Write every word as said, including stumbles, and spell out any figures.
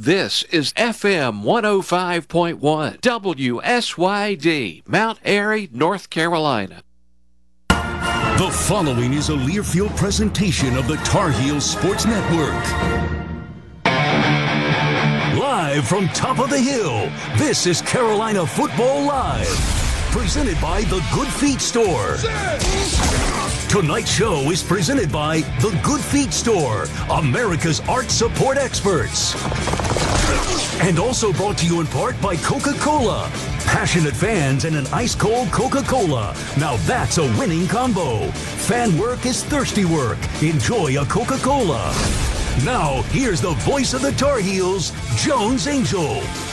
This is F M one oh five point one, W S Y D, Mount Airy, North Carolina. The following is a Learfield presentation of the Tar Heels Sports Network. Live from top of the hill, this is Carolina Football Live, presented by The Good Feet Store. Tonight's show is presented by The Good Feet Store, America's art support experts. And also brought to you in part by Coca-Cola. Passionate fans and an ice-cold Coca-Cola. Now that's a winning combo. Fan work is thirsty work. Enjoy a Coca-Cola. Now, here's the voice of the Tar Heels, Jones Angell.